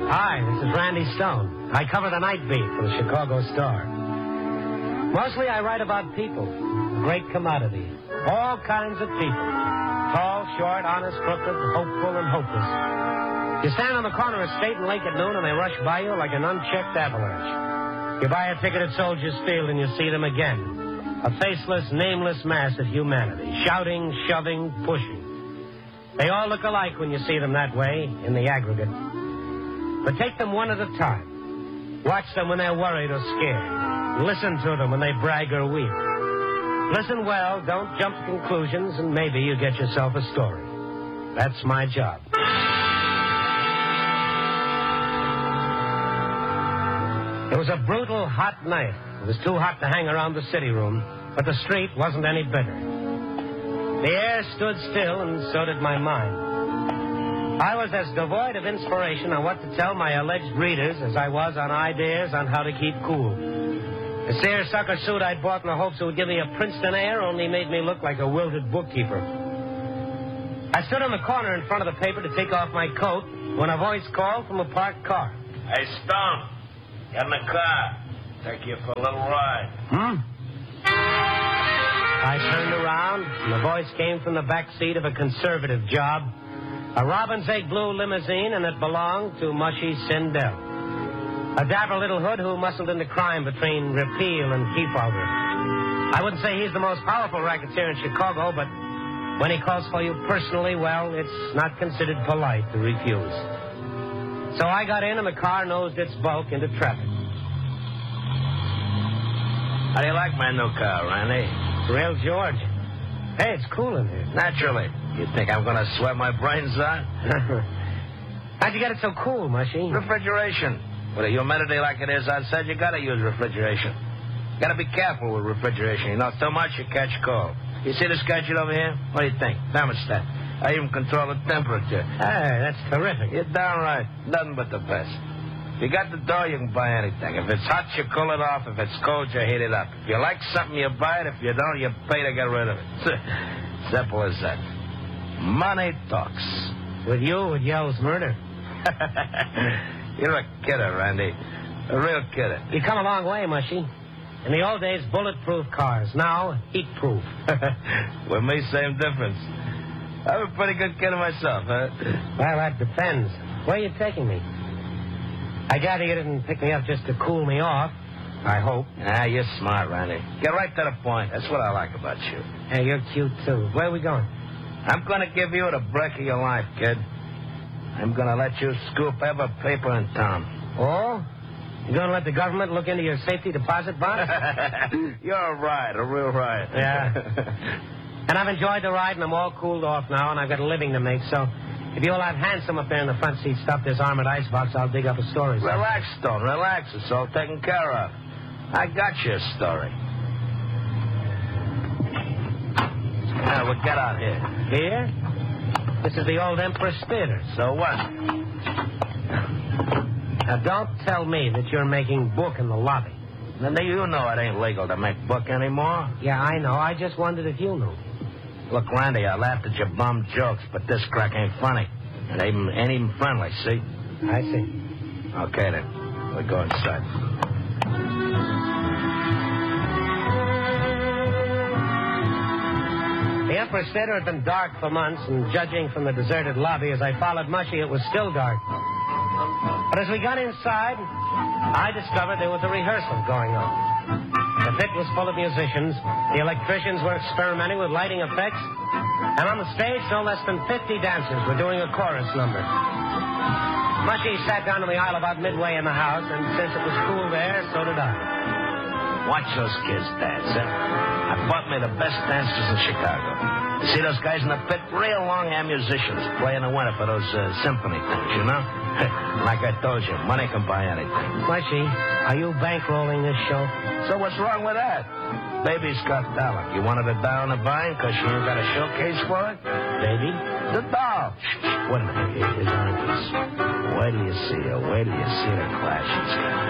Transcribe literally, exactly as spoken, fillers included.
Hi, this is Randy Stone. I cover the night beat for the Chicago Star. Mostly I write about people, a great commodity. All kinds of people. Tall, short, honest, crooked, hopeful, and hopeless. You stand on the corner of State and Lake at noon and they rush by you like an unchecked avalanche. You buy a ticket at Soldiers Field and you see them again. A faceless, nameless mass of humanity. Shouting, shoving, pushing. They all look alike when you see them that way, in the aggregate. But take them one at a time. Watch them when they're worried or scared. Listen to them when they brag or weep. Listen well, don't jump to conclusions, and maybe you get yourself a story. That's my job. It was a brutal, hot night. It was too hot to hang around the city room, but the street wasn't any better. The air stood still, and so did my mind. I was as devoid of inspiration on what to tell my alleged readers as I was on ideas on how to keep cool. The seersucker suit I'd bought in the hopes it would give me a Princeton air only made me look like a wilted bookkeeper. I stood on the corner in front of the paper to take off my coat when a voice called from a parked car. Hey, Stone, get in the car. Take you for a little ride. Hmm? I turned around, and the voice came from the back seat of a conservative job, a robin's egg blue limousine, and it belonged to Mushy Sindel, a dapper little hood who muscled into crime between Repeal and Kefauver. I wouldn't say he's the most powerful racketeer in Chicago, but when he calls for you personally, well, it's not considered polite to refuse. So I got in, and the car nosed its bulk into traffic. How do you like my new car, Randy? Real George. Hey, it's cool in here. Naturally. You think I'm going to sweat my brains out? How'd you get it so cool, Mushy? Refrigeration. With a humidity like it is outside, you got to use refrigeration. Got to be careful with refrigeration. You know, too much, you catch cold. You see this gadget over here? What do you think? Thermostat. I even control the temperature. Hey, that's terrific. You're darn right. Nothing but the best. If you got the dough, you can buy anything. If it's hot, you cool it off. If it's cold, you heat it up. If you like something, you buy it. If you don't, you pay to get rid of it. Simple as that. Money talks. With you, it yells murder. You're a kidder, Randy. A real kidder. You come a long way, Mushy. In the old days, bulletproof cars. Now, heat-proof. With me, same difference. I'm a pretty good kidder myself, huh? Well, that depends. Where are you taking me? I gather you didn't pick me up just to cool me off. I hope. Ah, you're smart, Randy. Get right to the point. That's what I like about you. Hey, you're cute, too. Where are we going? I'm going to give you the break of your life, kid. I'm going to let you scoop every paper in town. Oh? You're going to let the government look into your safety deposit box? You're a ride, a real ride. Yeah. And I've enjoyed the ride, and I'm all cooled off now, and I've got a living to make, so... If you'll have Handsome up there in the front seat stuff this armored icebox, I'll dig up a story. Relax, Stone. Relax. It's all taken care of. I got you a story. Now, we'll get out here. Here? This is the old Empress Theater. So what? Now, don't tell me that you're making book in the lobby. Then you know it ain't legal to make book anymore. Yeah, I know. I just wondered if you knew. Look, Randy, I laughed at your bum jokes, but this crack ain't funny. And ain't, ain't even friendly, see? I see. Okay, then. We'll go inside. The Empress Theater had been dark for months, and judging from the deserted lobby as I followed Mushy, it was still dark. But as we got inside, I discovered there was a rehearsal going on. The pit was full of musicians. The electricians were experimenting with lighting effects. And on the stage, no less than fifty dancers were doing a chorus number. Mushy sat down on the aisle about midway in the house, and since it was cool there, so did I. Watch those kids dance, eh? I bought me the best dancers in Chicago. You see those guys in the pit? Real long-hand musicians playing the winner for those uh, symphony things, you know? Like I told you, money can buy anything. Mushy, are you bankrolling this show? So what's wrong with that? Baby's got talent. You wanted to die on the vine because she ain't got a showcase for it? Baby? The doll. Shh, shh. Wait a minute. Here's Oranges. Wait till you see her. Wait till you see the class she's got.